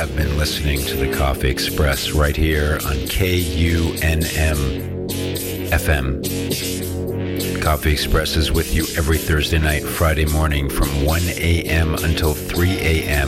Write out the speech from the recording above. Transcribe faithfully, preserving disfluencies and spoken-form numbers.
have been listening to the Coffee Express right here on K U N M F M. Coffee Express is with you every Thursday night, Friday morning from one a.m. until three a.m.